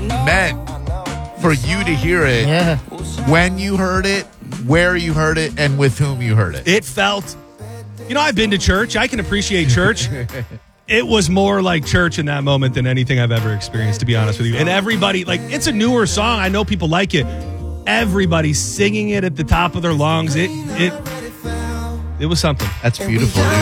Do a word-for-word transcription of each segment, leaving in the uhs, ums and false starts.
meant for you to hear it, Yeah. when you heard it, where you heard it, and with whom you heard it. It felt, you know, I've been to church. I can appreciate church. It was more like church in that moment than anything I've ever experienced, to be honest with you. And everybody, like, it's a newer song. I know people like it. Everybody singing it at the top of their lungs. It, it, it was something. That's beautiful, dude.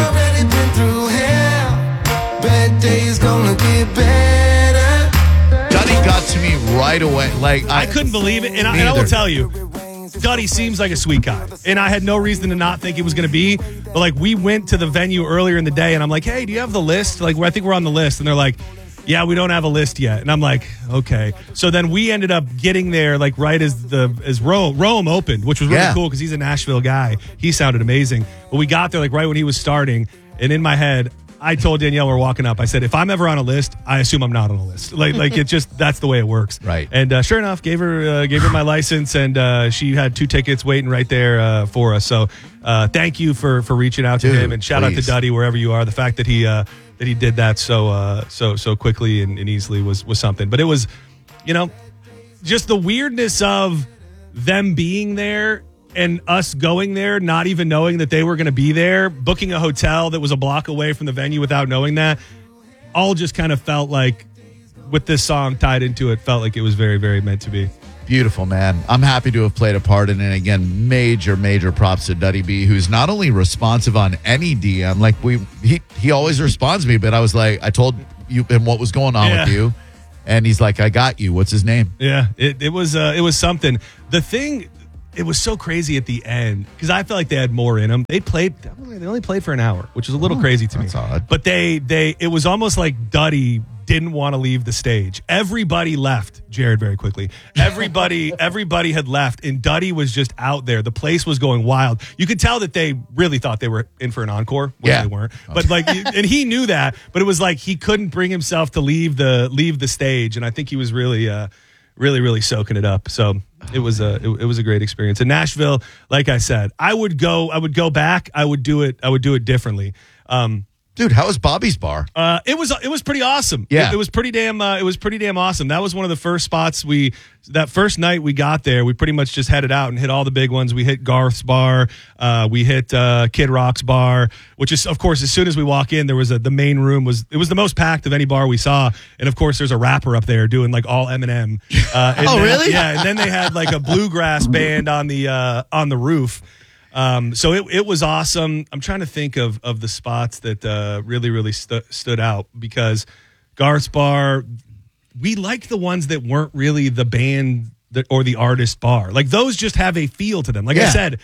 Duddy got to me right away. Like I, I couldn't believe it. And I, and I will tell you, Duddy seems like a sweet guy. And I had no reason to not think it was going to be. But, like, we went to the venue earlier in the day, and I'm like, hey, do you have the list? Like, I think we're on the list. And they're like, yeah, we don't have a list yet. And I'm like, okay. So then we ended up getting there, like, right as the as Rome, Rome opened, which was really Yeah. cool because he's a Nashville guy. He sounded amazing. But we got there, like, right when he was starting. And in my head, I told Danielle we're walking up. I said, if I'm ever on a list, I assume I'm not on a list. Like, like it just that's the way it works. Right. And uh, sure enough, gave her uh, gave her my license, and uh, she had two tickets waiting right there uh, for us. So uh, thank you for for reaching out to Dude, him, and shout out please. to Duddy wherever you are. The fact that he uh, that he did that so uh, so so quickly and, and easily was was something. But it was, you know, just the weirdness of them being there. And us going there, not even knowing that they were going to be there, booking a hotel that was a block away from the venue without knowing that, all just kind of felt like, with this song tied into it, felt like it was very, very meant to be. Beautiful, man. I'm happy to have played a part in it. Again, major, major props to Duddy B, who's not only responsive on any D M, like we, he, he always responds to me, but I was like, I told you him what was going on Yeah. with you, and he's like, I got you. What's his name? Yeah, it, it was uh, it was something. The thing, it was so crazy at the end because I felt like they had more in them. They played, they only played for an hour, which is a little Oh, crazy to me. that's odd. But they, they, it was almost like Duddy didn't want to leave the stage. Everybody left, Jared, very quickly. Everybody, everybody had left, and Duddy was just out there. The place was going wild. You could tell that they really thought they were in for an encore, which Yeah. they weren't. But like, and he knew that. But it was like he couldn't bring himself to leave the leave the stage, and I think he was really. Uh, Really, really soaking it up. So it was a it, it was a great experience. In Nashville, like I said, I would go I would go back. I would do it. I would do it differently. Um, Dude, how was Bobby's Bar? uh, it was it was pretty awesome. Yeah. it, it was pretty damn uh, it was pretty damn awesome. That was one of the first spots we that first night we got there. We pretty much just headed out and hit all the big ones. We hit Garth's bar, uh, we hit uh, Kid Rock's bar, which is of course as soon as we walk in, there was a the main room was it was the most packed of any bar we saw, and of course there's a rapper up there doing like all Eminem. Uh, and Oh, then- really? Yeah, and then they had like a bluegrass band on the uh, on the roof. Um, so it, it was awesome. I'm trying to think of, of the spots that uh, really, really stu- stood out because Garth's Bar, we liked the ones that weren't really the band that, or the artist bar. Like those just have a feel to them. Like I Yeah. said,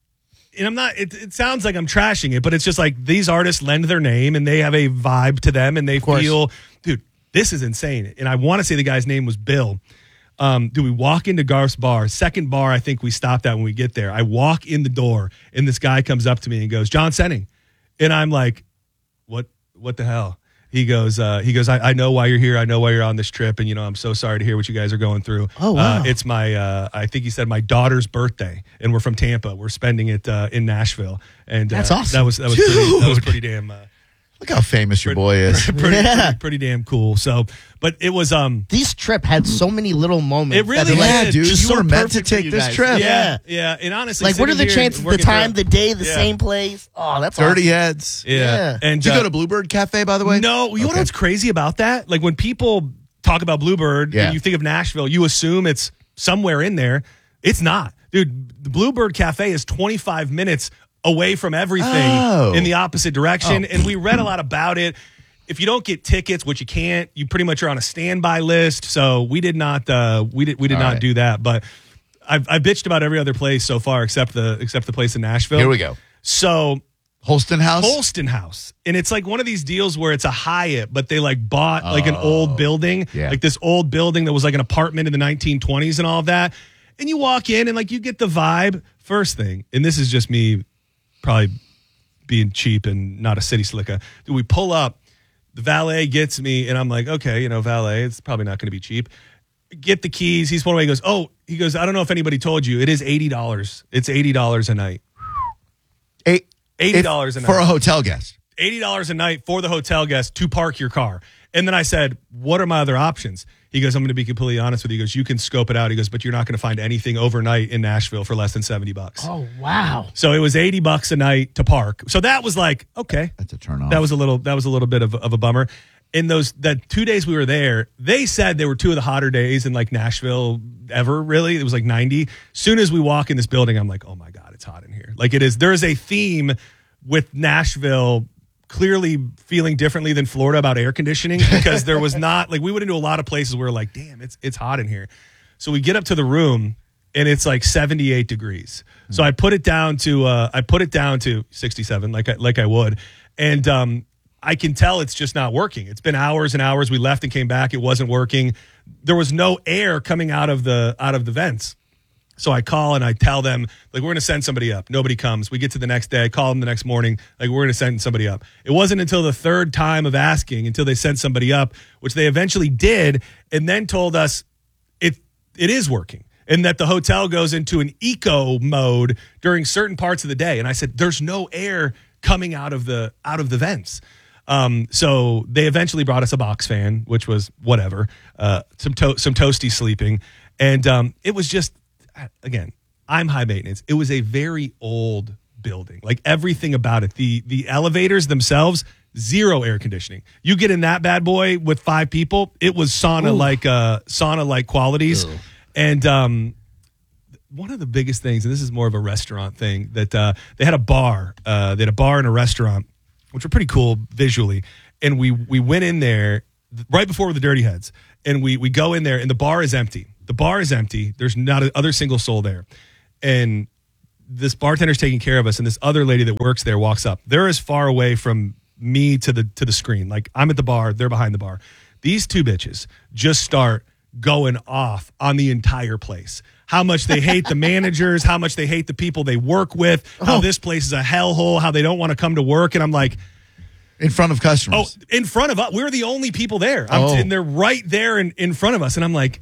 and I'm not, it, it sounds like I'm trashing it, but it's just like these artists lend their name and they have a vibe to them and they course. feel, dude, this is insane. And I want to say the guy's name was Bill. Um, do we walk into Garth's Bar? Second bar, I think we stopped at when we get there. I walk in the door, and this guy comes up to me and goes, "John Senning," and I'm like, "What? What the hell?" He goes, uh, "He goes, I, I know why you're here. I know why you're on this trip, and you know, I'm so sorry to hear what you guys are going through. Oh, wow. Uh, it's my, uh, I think he said my daughter's birthday, and we're from Tampa. We're spending it uh, in Nashville, and uh, That's awesome. That was that was pretty, that was Dude. pretty damn." Uh, Look how famous your boy is. pretty, Yeah. pretty, pretty damn cool. So, but it was um. This trip had so many little moments. It really that are, like, did. Yeah, dude, just you so were meant to perfect for take you this guys. trip. Yeah, yeah, and honestly, Like, what are the sitting here chances? and The working time, through- the day, the Yeah. same place. Oh, that's Dirty awesome. heads. Yeah, Yeah. and Did you uh, go to Bluebird Cafe, by the way? No, you know Okay. what's crazy about that? Like when people talk about Bluebird Yeah. and you think of Nashville, you assume it's somewhere in there. It's not, dude. The Bluebird Cafe is twenty-five minutes away from everything Oh. in the opposite direction, Oh. and we read a lot about it. If you don't get tickets, which you can't, you pretty much are on a standby list. So we did not, uh, we did, we did All not right. do that. But I've, I've bitched about every other place so far except the except the place in Nashville. Here we go. So Holston House? Holston House. And it's like one of these deals where it's a Hyatt, but they like bought like an old building, yeah. like this old building that was like an apartment in the nineteen twenties and all of that. And you walk in and like you get the vibe. First thing, and this is just me probably being cheap and not a city slicker. Do we pull up? The valet gets me, and I'm like, okay, you know, valet, it's probably not going to be cheap. Get the keys. He's one away. He goes, oh, he goes, I don't know if anybody told you. It is eighty dollars. It's eighty dollars a night. Eight, eighty if- dollars a night. for a hotel guest. eighty dollars a night for the hotel guest to park your car. And then I said, what are my other options? He goes, I'm going to be completely honest with you. He goes, you can scope it out. He goes, but you're not going to find anything overnight in Nashville for less than seventy bucks. Oh, wow. So it was eighty bucks a night to park. So that was like, okay. That's a turn off. That was a little, that was a little bit of, of a bummer. In those, that two days we were there, they said they were two of the hotter days in like Nashville ever, really. It was like ninety. Soon as we walk in this building, I'm like, oh my God, it's hot in here. Like it is, there is a theme with Nashville clearly feeling differently than Florida about air conditioning, because there was not, like, we went into a lot of places where we're like, damn, it's it's hot in here. So we get up to the room and it's like seventy-eight degrees. Mm-hmm. So I put it down to uh, I put it down to sixty-seven, like I, like I would, and um, I can tell it's just not working. It's been hours and hours. We left and came back. It wasn't working. There was no air coming out of the out of the vents. So I call and I tell them, like, we're going to send somebody up. Nobody comes. We get to the next day. I call them the next morning. Like, we're going to send somebody up. It wasn't until the third time of asking until they sent somebody up, which they eventually did, and then told us it it is working and that the hotel goes into an eco mode during certain parts of the day. And I said, there's no air coming out of the out of the vents. Um, so they eventually brought us a box fan, which was whatever, uh, some to- some toasty sleeping. And um, it was just, again, I'm high maintenance. It was a very old building, like everything about it. The the elevators themselves, zero air conditioning. You get in that bad boy with five people, it was sauna like uh, sauna like qualities. Ew. And um, one of the biggest things, and this is more of a restaurant thing, that uh, they had a bar. Uh, they had a bar and a restaurant, which were pretty cool visually. And we we went in there right before the Dirty Heads, and we we go in there, and the bar is empty. The bar is empty. There's not a other single soul there. And this bartender's taking care of us, and this other lady that works there walks up. They're as far away from me to the to the screen. Like, I'm at the bar, they're behind the bar. These two bitches just start going off on the entire place. How much they hate the managers, how much they hate the people they work with, how oh. this place is a hellhole, how they don't want to come to work. And I'm like, in front of customers. Oh, in front of us. We're the only people there. I'm, oh. And they're right there in, in front of us. And I'm like,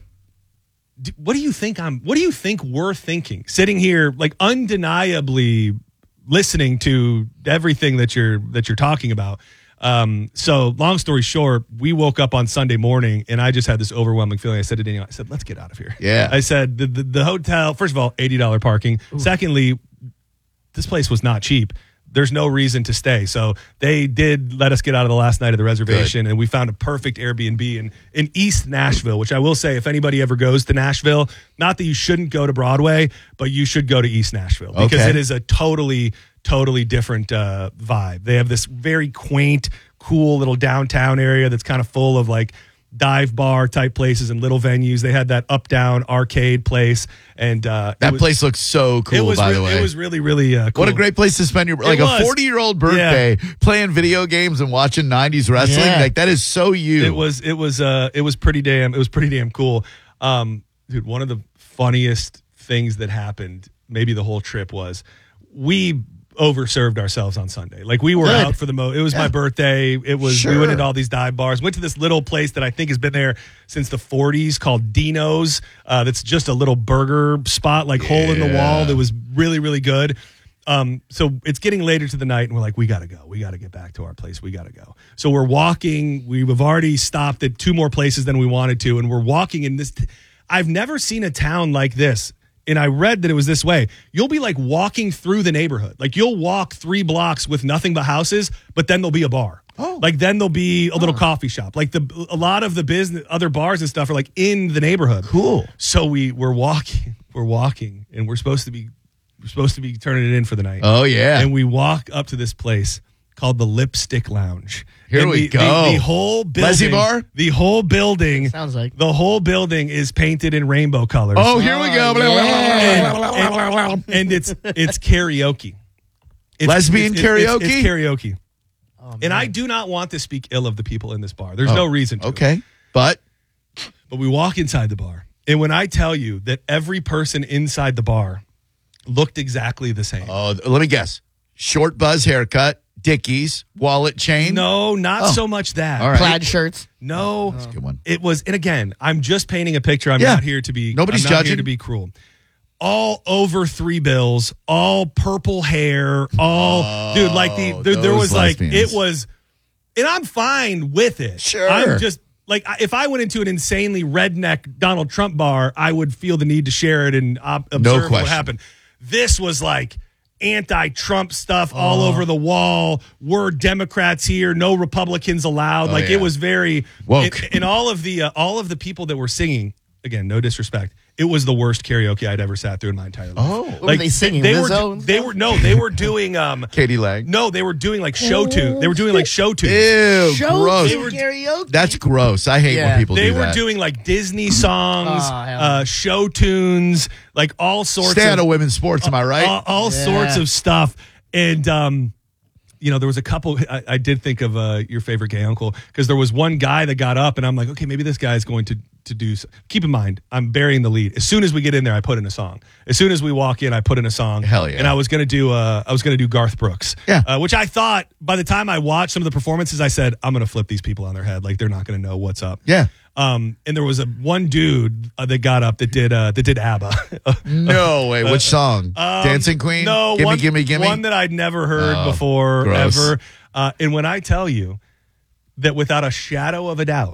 what do you think I'm, what do you think we're thinking? Sitting here, like, undeniably listening to everything that you're, that you're talking about. Um, so long story short, we woke up on Sunday morning and I just had this overwhelming feeling. I said to Daniel, I said, let's get out of here. Yeah. I said, the, the, the hotel, first of all, eighty dollars parking. Ooh. Secondly, this place was not cheap. There's no reason to stay. So they did let us get out of the last night of the reservation. Good. And we found a perfect Airbnb in, in East Nashville, which I will say, if anybody ever goes to Nashville, not that you shouldn't go to Broadway, but you should go to East Nashville because okay. it is a totally, totally different uh, vibe. They have this very quaint, cool little downtown area that's kind of full of like dive bar type places and little venues. They had that up down arcade place, and uh, that was, place looks so cool. It was by re- the way, it was really, really uh, cool. What a great place to spend your like it a forty year old birthday yeah. playing video games and watching nineties wrestling. Yeah. Like that is so you. It was, it was, uh, it was pretty damn, it was pretty damn cool. Um, dude, one of the funniest things that happened, maybe the whole trip, was we overserved ourselves on Sunday. Like we were Good. out for the mo. It was Yeah. my birthday. It was. Sure. We went into all these dive bars. Went to this little place that I think has been there since the forties called Dino's. Uh, that's just a little burger spot, like hole in the Yeah. wall. That was really, really good. Um, so it's getting later to the night, and we're like, we got to go. We got to get back to our place. We got to go. So we're walking. We've already stopped at two more places than we wanted to, and we're walking in this. T- I've never seen a town like this. And I read that it was this way. You'll be like walking through the neighborhood. Like you'll walk three blocks with nothing but houses, but then there'll be a bar. Oh. Like then there'll be a little oh. coffee shop. Like the a lot of the business, other bars and stuff are like in the neighborhood. Cool. So we we're walking, we're walking, and we're supposed to be we're supposed to be turning it in for the night. Oh yeah. And we walk up to this place called the Lipstick Lounge. Here and we the, go. The, the whole building. Leslie Bar? The whole building. Sounds like. The whole building is painted in rainbow colors. Oh, here we go. yeah. And, and, and it's it's karaoke. It's, Lesbian it's, karaoke? It's, it's karaoke. Oh, and I do not want to speak ill of the people in this bar. There's Oh, no reason to. Okay. But But we walk inside the bar. And when I tell you that every person inside the bar looked exactly the same. oh, let me guess. Short buzz haircut, Dickies, wallet chain. No, not Oh. so much that. All right. Plaid shirts. No. That's a good one. It was, and again, I'm just painting a picture. I'm Yeah. not here to be. Nobody's I'm not judging. here to be cruel. all over three bills, all purple hair, all Oh, dude. Like the there, there those was like lesbians. it was, and I'm fine with it. Sure. I'm just like I- if I went into an insanely redneck Donald Trump bar, I would feel the need to share it and ob- observe what question. happened. This was like anti-Trump stuff all over the wall. We're Democrats here, no Republicans allowed. Oh, like yeah. it was very Woke. it- and all of the uh, all of the people that were singing. Again, no disrespect. It was the worst karaoke I'd ever sat through in my entire life. Oh. What were they singing? They, Lizzo were. and They stuff? were no. They were doing. Um. Katie Lang. No, they were doing like show tune. They were doing like show tunes. Ew, Show gross. tune karaoke. That's gross. I hate Yeah. when people They do were that. doing like Disney songs, Oh, hell uh, show tunes, like all sorts Stay of out of women's sports, am I right? all, all Yeah. sorts of stuff. And um, you know, there was a couple. I, I did think of uh, your favorite gay uncle because there was one guy that got up, and I'm like, okay, maybe this guy is going to to do. So. Keep in mind, I'm burying the lead. As soon as we get in there, I put in a song. As soon as we walk in, I put in a song. Hell yeah. And I was gonna do. Uh, I was gonna do Garth Brooks. Yeah. Uh, which I thought by the time I watched some of the performances, I said I'm gonna flip these people on their head. Like they're not gonna know what's up. Yeah. Um, and there was a one dude uh, that got up that did uh, that did ABBA. No way. Which song? Dancing Queen? Um, No, Gimme, one, gimme, gimme. one that I'd never heard Oh, before gross. ever. Uh, and when I tell you that without a shadow of a doubt,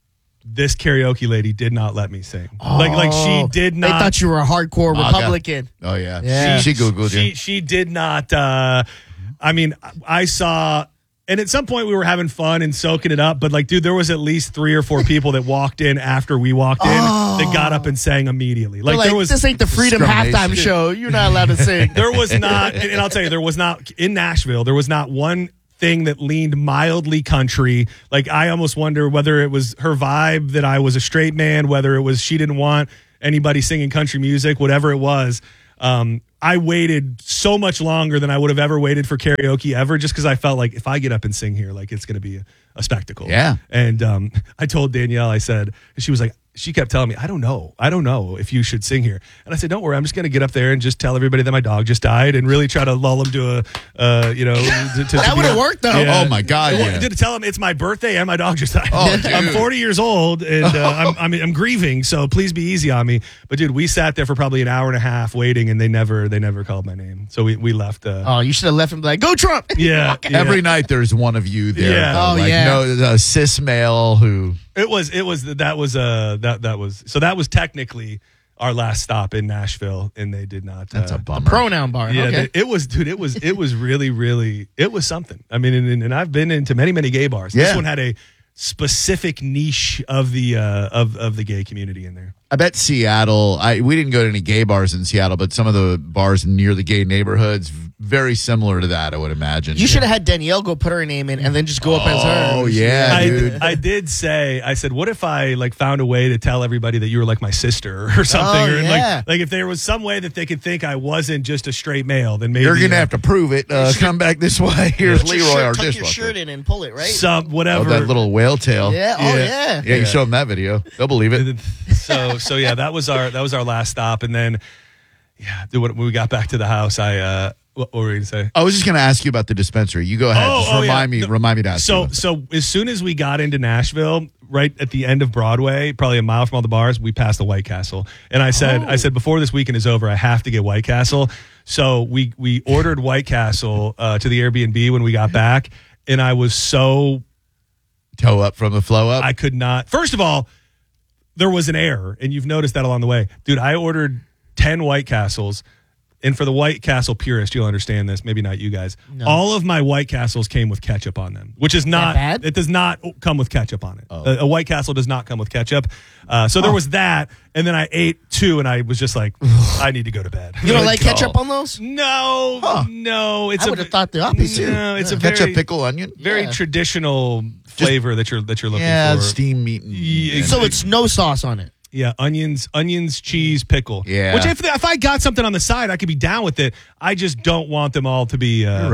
this karaoke lady did not let me sing. Like, like she Oh, did They not. thought you were a hardcore Oh, I got- Republican. Oh, yeah. Yeah. She, she Googled she you. she did not. Uh, I mean, I saw. And at some point we were having fun and soaking it up, but like, dude, there was at least three or four people that walked in after we walked in that got up and sang immediately. Like, Like, there was this ain't the Freedom discrimination. halftime show. You're not allowed to sing. there was not, and, and I'll tell you, there was not in Nashville. There was not one thing that leaned mildly country. Like I almost wonder whether it was her vibe that I was a straight man, whether it was she didn't want anybody singing country music, whatever it was. Um, I waited so much longer than I would have ever waited for karaoke ever, just because I felt like if I get up and sing here, like it's going to be a, a spectacle. Yeah. And um, I told Danielle, I said, and she was like, she kept telling me, I don't know. I don't know if you should sing here. And I said, don't worry. I'm just going to get up there and just tell everybody that my dog just died and really try to lull them to a, uh, you know. To, to, That to would have be- worked, though. Yeah. Oh, my God, Well, yeah. Did tell him it's my birthday and my dog just died. Oh, dude. I'm forty years old and uh, I'm, I'm I'm grieving, so please be easy on me. But dude, we sat there for probably an hour and a half waiting, and they never they never called my name. So we we left. Uh, Oh, you should have left him like, go Trump. yeah, yeah. Every night there's one of you there. Yeah. though. Oh, like, yeah. No, a cis male who. It was it was that was uh that that was so that was technically our last stop in Nashville, and they did not. That's uh, a bummer. Pronoun bar. Yeah, okay. they- it was, dude. It was, it was really, really, it was something. I mean, and, and I've been into many, many gay bars. This Yeah. one had a specific niche of the uh, of of the gay community in there. I bet Seattle. I we didn't go to any gay bars in Seattle, but some of the bars near the gay neighborhoods very similar to that. I would imagine. You should have had Danielle go put her name in and then just go up as her. Oh, yeah, I, dude. I did say, I said, what if I like found a way to tell everybody that you were like my sister or something? Oh, or yeah. like, like if there was some way that they could think I wasn't just a straight male, then maybe You're gonna uh, have to prove it. Uh, come back this way. Here's Put your Leroy, shirt- our tuck your dishwasher. shirt in and pull it, right? some Oh, whatever. that little whale tail. yeah. Oh, Yeah. yeah. Yeah, you show them that video. They'll believe it. so so yeah, that was our that was our last stop, and then yeah, dude, when we got back to the house, I uh, what, what were we gonna say? I was just gonna ask you about the dispensary. You go ahead. Oh, just oh, remind yeah. me. Remind me to ask you. So about that. so as soon as we got into Nashville, right at the end of Broadway, probably a mile from all the bars, we passed the White Castle, and I said I said before this weekend is over, I have to get White Castle. So we we ordered White Castle uh, to the Airbnb when we got back, and I was so Toe up from the flow up. I could not. First of all, there was an error, and you've noticed that along the way. Dude, I ordered ten White Castles, and for the White Castle purist, you'll understand this. Maybe not you guys. No. All of my White Castles came with ketchup on them, which is not, bad? it does not come with ketchup on it. Oh. A, a White Castle does not come with ketchup. Uh, so there was that, and then I ate two, and I was just like, I need to go to bed. You don't Good like call. ketchup on those? No, Huh. no. It's I a- would have thought the opposite. No, it's a Ketchup, very, pickle, onion. very Yeah. traditional flavor that you're that you're looking Yeah, for. steam meat. And, Yeah, and- So it's no sauce on it. Yeah, onions, onions, cheese, pickle. Yeah. Which if if I got something on the side, I could be down with it. I just don't want them all to be uh, You're right.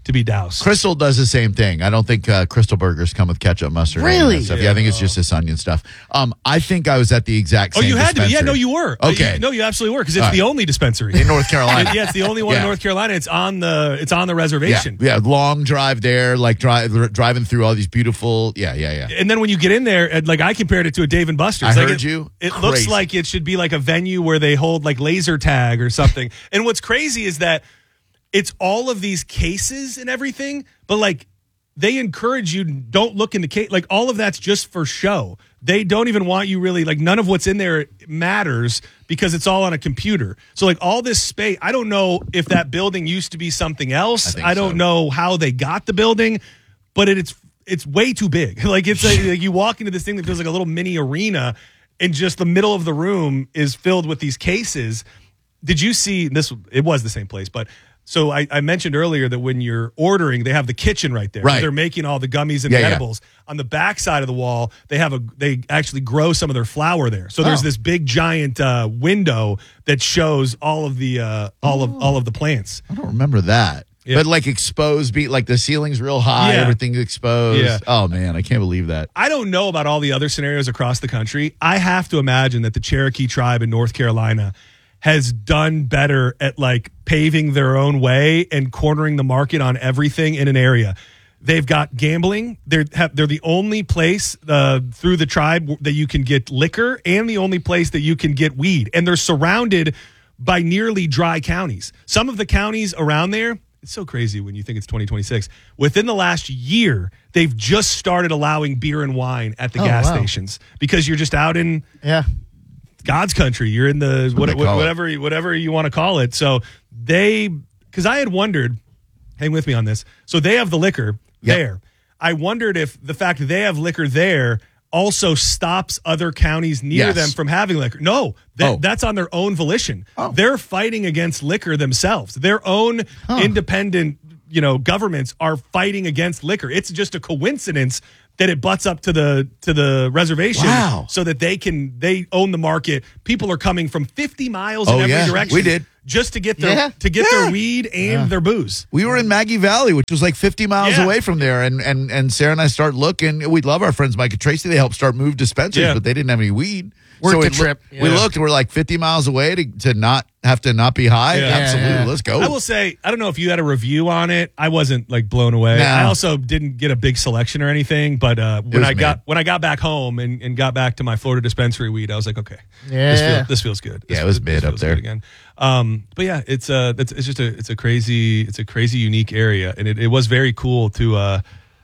to be doused. Crystal does the same thing. I don't think uh, Crystal burgers come with ketchup, mustard. and Really? that stuff. Yeah, I think it's just this onion stuff. Um, I think I was at the exact Oh, same you had to. be. Yeah, dispensary. no, you were. Uh, Okay. you- no, you absolutely were because it's All the right. only dispensary in North Carolina. yeah, it's the only one Yeah. in North Carolina. It's on the it's on the Yeah, reservation. yeah, long drive there, like drive, driving through all these beautiful. Yeah, yeah, yeah. And then when you get in there, and, like I compared it to a Dave and Buster's. I like heard it, you. It looks Crazy. like it should be like a venue where they hold like laser tag or something. And what's crazy is that it's all of these cases and everything, but like they encourage you don't look in the case. Like all of that's just for show. They don't even want you really like none of what's in there matters because it's all on a computer. So like all this space, I don't know if that building used to be something else. I think I don't so. know how they got the building, but it, it's it's way too big. Like it's like, like you walk into this thing that feels like a little mini arena, and just the middle of the room is filled with these cases. Did you see this? It was the same place, but so I, I mentioned earlier that when you're ordering, they have the kitchen right there. Right. They're making all the gummies and Yeah, the yeah. edibles. On the back side of the wall, they have a they actually grow some of their flower there. So there's Oh. this big giant uh, window that shows all of the uh, all of all of the plants. I don't remember that. Yeah. But like exposed, be like the ceiling's real high, Yeah. everything's exposed. Yeah. Oh man, I can't believe that. I don't know about all the other scenarios across the country. I have to imagine that the Cherokee tribe in North Carolina has done better at like paving their own way and cornering the market on everything in an area. They've got gambling. They're have, they're the only place uh, through the tribe that you can get liquor and the only place that you can get weed. And they're surrounded by nearly dry counties. Some of the counties around there, it's so crazy when you think it's twenty twenty-six. Within the last year, they've just started allowing beer and wine at the Oh, gas wow. stations because you're just out in Yeah. God's country. You're in the what what, they call it. whatever whatever you want to call it. So they, because I had wondered, hang with me on this. So they have the liquor Yep. there. I wondered if the fact that they have liquor there also stops other counties near Yes. them from having liquor. No, that, Oh. that's on their own volition. Oh. They're fighting against liquor themselves. Their own independent, you know, governments are fighting against liquor. It's just a coincidence that it butts up to the to the reservation Wow. so that they can they own the market. People are coming from fifty miles in Oh, every yeah. direction. We did. just to get their Yeah. to get Yeah. their weed and their booze. We were in Maggie Valley, which was like fifty miles Yeah. away from there, and and and Sarah and I start looking. We love our friends Mike and Tracy. They helped start move dispensaries, Yeah. but they didn't have any weed. Worked so we the trip. We Yeah. looked. We're like fifty miles away to to not have to not be high. Yeah. Absolutely, Yeah, yeah. let's go. I will say, I don't know if you had a review on it. I wasn't like blown away. No. I also didn't get a big selection or anything. But uh, when was I got mid. when I got back home and, and got back to my Florida dispensary weed, I was like, okay, this, Yeah. feel, this feels good. This Yeah, it was feels- mid this up feels there. good again. Um, but yeah, it's uh, it's, it's just a it's a crazy it's a crazy unique area, and it, it was very cool to uh,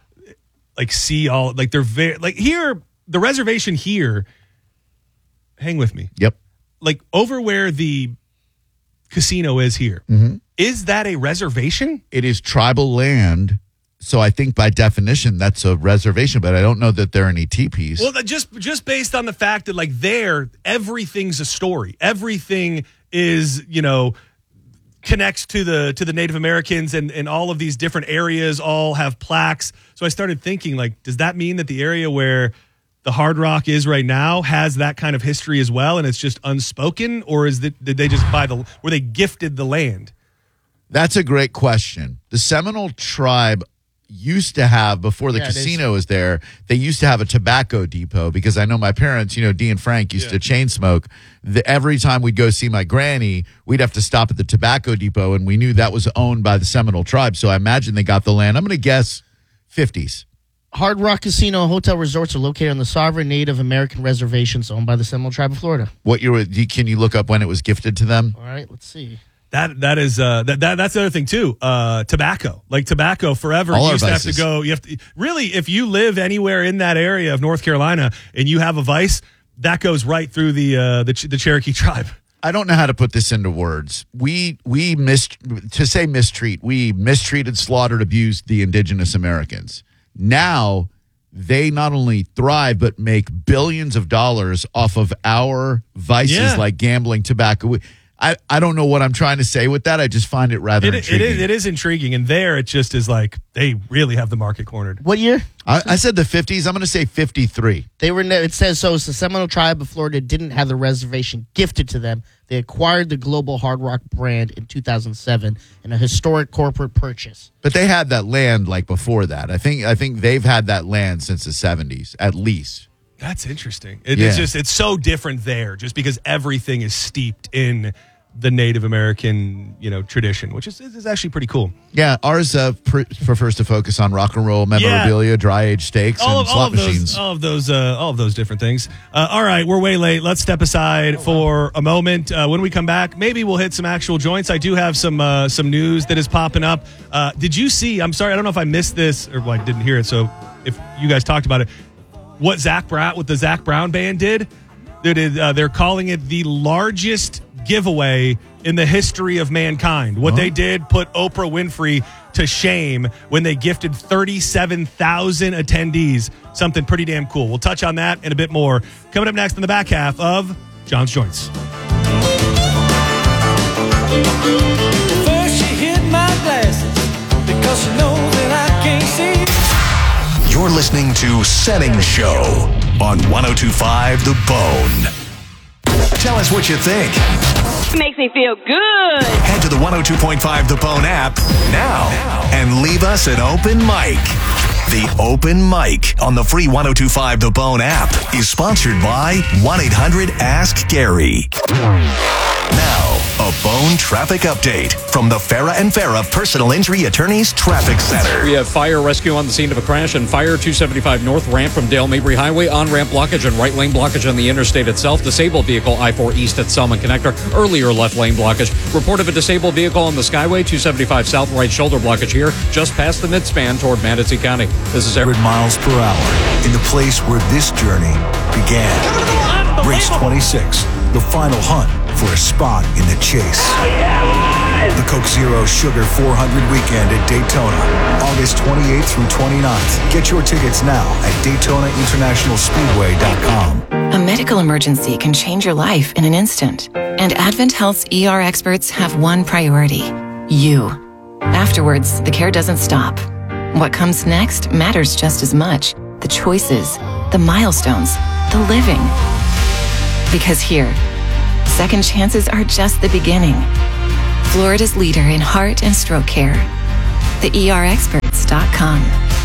like see all like they're very like here the reservation here. Hang with me. Yep. Like over where the casino is here. Mm-hmm. Is that a reservation? It is tribal land, so I think by definition that's a reservation. But I don't know that there are any teepees. Well, that just just based on the fact that like there, everything's a story. Everything is, you know, connects to the to the Native Americans, and and all of these different areas all have plaques. So I started thinking, like, does that mean that the area where the Hard Rock is right now has that kind of history as well, and it's just unspoken, or is that did they just buy the were they gifted the land? That's a great question. The Seminole tribe used to have, before the Yeah, it is. casino was there, they used to have a tobacco depot, because I know my parents, you know, Dee and Frank used Yeah. to chain smoke. The, every time we'd go see my granny, we'd have to stop at the tobacco depot, and we knew that was owned by the Seminole tribe. So I imagine they got the land. I'm going to guess fifties. Hard Rock Casino and Hotel Resorts are located on the sovereign Native American reservations owned by the Seminole Tribe of Florida. What year? was- Can you look up when it was gifted to them? All right, let's see. That that is uh that, that that's the other thing too. Uh tobacco. Like tobacco forever All you our used to have to vices. go you have to really if you live anywhere in that area of North Carolina and you have a vice, that goes right through the uh the, Ch- the Cherokee tribe. I don't know how to put this into words. We we mis to say mistreat. We mistreated, slaughtered, abused the indigenous Americans. Now they not only thrive but make billions of dollars off of our vices Yeah. like gambling, tobacco. We- I, I don't know what I'm trying to say with that. I just find it rather It, it, intriguing. is, it is intriguing. And there, it just is like they really have the market cornered. What year? I, I said the fifties. I'm going to say fifty-three. They were. ne- It says so. It's the Seminole tribe of Florida didn't have the reservation gifted to them. They acquired the global Hard Rock brand in two thousand seven in a historic corporate purchase. But they had that land like before that. I think I think they've had that land since the seventies, at least. That's interesting. It, Yeah. It's just it's so different there, just because everything is steeped in the Native American, you know, tradition, which is is actually pretty cool. Yeah, ours uh, pr- prefers to focus on rock and roll memorabilia, dry aged steaks, All and of, all slot of those, machines. all of those, uh, all of those different things. Uh, all right, we're way late. Let's step aside for a moment. Uh, when we come back, maybe we'll hit some actual joints. I do have some uh, some news that is popping up. Uh, did you see? I'm sorry, I don't know if I missed this or well, I didn't hear it. So if you guys talked about it, what Zach Brown, what the Zach Brown band did, they did uh, they're calling it the largest giveaway in the history of mankind. What Oh. they did put Oprah Winfrey to shame when they gifted thirty-seven thousand attendees. Something pretty damn cool. We'll touch on that and a bit more coming up next in the back half of John's Joints. First she hit my glasses because she knows that I can't see. You're listening to Setting Show on one oh two point five The Bone. Tell us what you think. Makes me feel good. Head to the one oh two point five The Bone app now and leave us an open mic. The Open Mic on the free one oh two point five The Bone app is sponsored by one eight hundred ask Gary. Now, a Bone traffic update from the Farah and Farah Personal Injury Attorneys Traffic Center. We have fire rescue on the scene of a crash and fire two seventy-five north ramp from Dale Mabry Highway, on ramp blockage and right lane blockage on the interstate itself. Disabled vehicle I four east at Selman Connector, earlier left lane blockage. Report of a disabled vehicle on the Skyway two seventy-five south, right shoulder blockage here, just past the midspan toward Manatee County. This is Eric. one hundred miles per hour in the place where this journey began. Race twenty-six, the final hunt for a spot in the chase. The Coke Zero Sugar four hundred weekend at Daytona, August twenty-eighth through twenty-ninth. Get your tickets now at Daytona International Speedway dot com. A medical emergency can change your life in an instant. And Advent Health's E R experts have one priority: you. Afterwards, the care doesn't stop. What comes next matters just as much. The choices, the milestones, the living. Because here, second chances are just the beginning. Florida's leader in heart and stroke care. the E R experts dot com.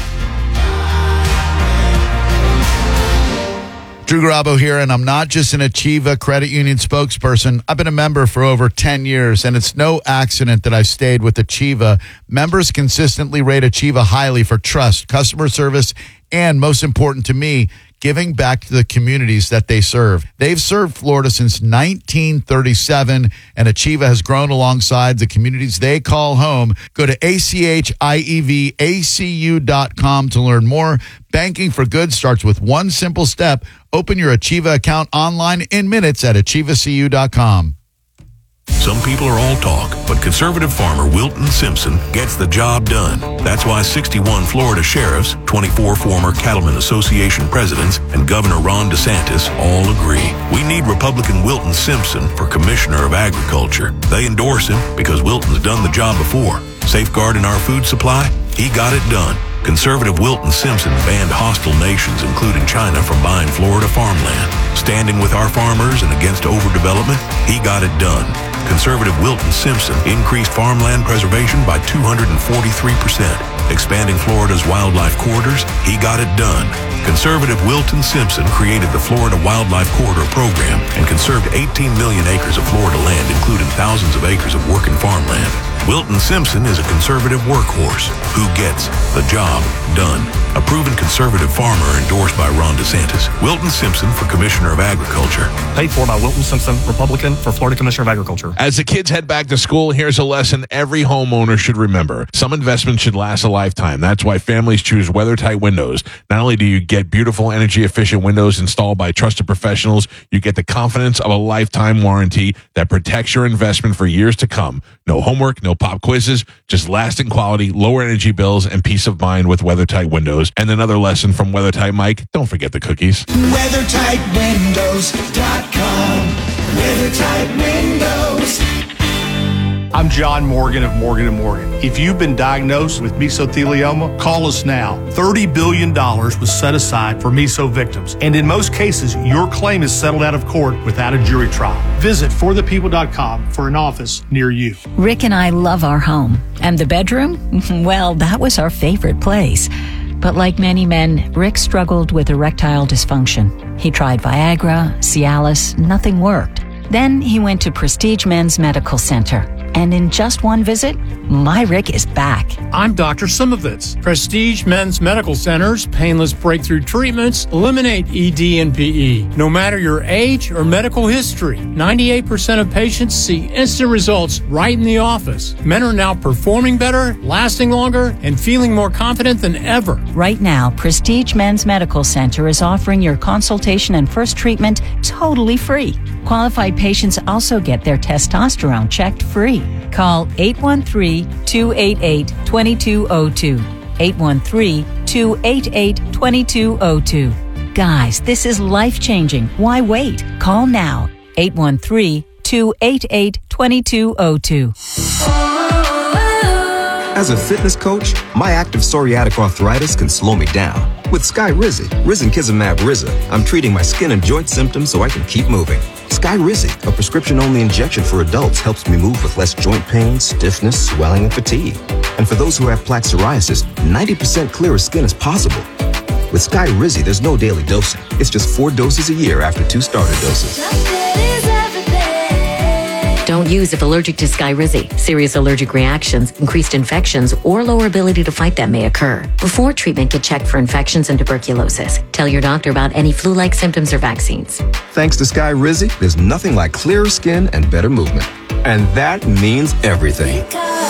Drew Garabo here, and I'm not just an Achieva Credit Union spokesperson. I've been a member for over ten years, and it's no accident that I've stayed with Achieva. Members consistently rate Achieva highly for trust, customer service, and most important to me, giving back to the communities that they serve. They've served Florida since nineteen thirty-seven, and Achieva has grown alongside the communities they call home. Go to A C H I E V A C U dot com to learn more. Banking for good starts with one simple step. Open your Achieva account online in minutes at Achieva C U dot com. Some people are all talk, but conservative farmer Wilton Simpson gets the job done. That's why sixty-one Florida sheriffs, twenty-four former Cattlemen Association presidents, and Governor Ron DeSantis all agree. We need Republican Wilton Simpson for Commissioner of Agriculture. They endorse him because Wilton's done the job before. Safeguarding our food supply? He got it done. Conservative Wilton Simpson banned hostile nations, including China, from buying Florida farmland. Standing with our farmers and against overdevelopment? He got it done. Conservative Wilton Simpson increased farmland preservation by two hundred forty-three percent. Expanding Florida's wildlife corridors? He got it done. Conservative Wilton Simpson created the Florida Wildlife Corridor Program and conserved eighteen million acres of Florida land, including thousands of acres of working farmland. Wilton Simpson is a conservative workhorse who gets the job done. A proven conservative farmer endorsed by Ron DeSantis. Wilton Simpson for Commissioner of Agriculture. Paid for by Wilton Simpson, Republican, for Florida Commissioner of Agriculture. As the kids head back to school, here's a lesson every homeowner should remember. Some investments should last a lifetime. That's why families choose WeatherTight Windows. Not only do you get beautiful, energy-efficient windows installed by trusted professionals, you get the confidence of a lifetime warranty that protects your investment for years to come. No homework, no pop quizzes, just lasting quality, lower energy bills, and peace of mind with WeatherTight Windows. And another lesson from WeatherTight Mike, don't forget the cookies. weather tight windows dot com. weather tight windows I'm John Morgan of Morgan and Morgan. If you've been diagnosed with mesothelioma, call us now. thirty billion dollars was set aside for meso victims, and in most cases, your claim is settled out of court without a jury trial. Visit for the people dot com for an office near you. Rick and I love our home. And the bedroom? Well, that was our favorite place. But like many men, Rick struggled with erectile dysfunction. He tried Viagra, Cialis, nothing worked. Then he went to Prestige Men's Medical Center. And in just one visit, my Rick is back. I'm Doctor Simovitz. Prestige Men's Medical Center's painless breakthrough treatments eliminate E D and P E. No matter your age or medical history, ninety-eight percent of patients see instant results right in the office. Men are now performing better, lasting longer, and feeling more confident than ever. Right now, Prestige Men's Medical Center is offering your consultation and first treatment totally free. Qualified patients also get their testosterone checked free. Call eight one three, two eight eight, two two zero two. eight one three, two eight eight, two two zero two. Guys, this is life-changing. Why wait? Call now. eight one three, two eight eight, two two zero two. As a fitness coach, my active psoriatic arthritis can slow me down. With Skyrizi, Risankizumab Riza, I'm treating my skin and joint symptoms so I can keep moving. Skyrizi, a prescription-only injection for adults, helps me move with less joint pain, stiffness, swelling, and fatigue. And for those who have plaque psoriasis, ninety percent clearer skin is possible. With Skyrizi, there's no daily dosing. It's just four doses a year after two starter doses. Don't use if allergic to Skyrizi. Serious allergic reactions, increased infections, or lower ability to fight them may occur. Before treatment, get checked for infections and tuberculosis. Tell your doctor about any flu-like symptoms or vaccines. Thanks to Skyrizi, there's nothing like clearer skin and better movement. And that means everything.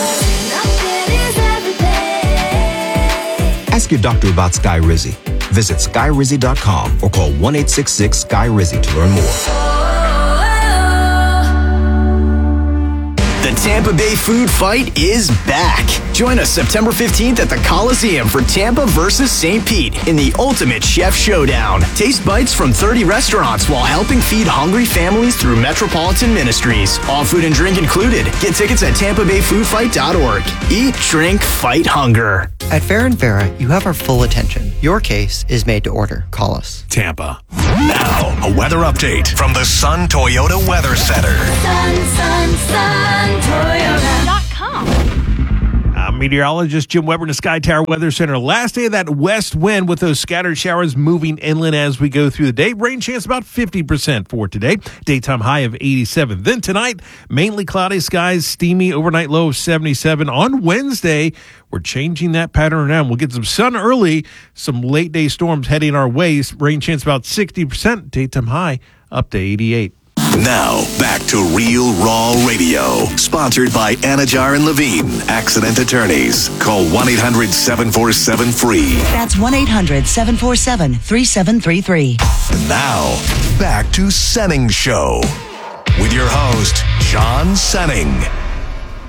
Ask your doctor about Skyrizi. Visit Skyrizi dot com or call one eight six six, S K Y R I Z I to learn more. The Tampa Bay food fight is back. Join us September fifteenth at the Coliseum for Tampa versus Saint Pete in the Ultimate Chef Showdown. Taste bites from thirty restaurants while helping feed hungry families through Metropolitan Ministries. All food and drink included. Get tickets at tampa bay food fight dot org. Eat, drink, fight hunger. At Farron Vera, you have our full attention. Your case is made to order. Call us. Tampa. Now, a weather update from the Sun Toyota Weather Center. Sun, sun, sun, Toyota dot com. I'm meteorologist Jim Weber in the Sky Tower Weather Center. Last day of that west wind with those scattered showers moving inland as we go through the day. Rain chance about fifty percent for today. Daytime high of eighty-seven. Then tonight, mainly cloudy skies, steamy overnight low of seventy-seven. On Wednesday, we're changing that pattern around. We'll get some sun early, some late day storms heading our way. Rain chance about sixty percent. Daytime high up to eighty-eight. Now, back to Real Raw Radio. Sponsored by Anajar and Levine, Accident Attorneys. Call one eight hundred seven four seven free. That's one eight hundred seven four seven three seven three three. Now, back to Senning Show with your host, John Senning.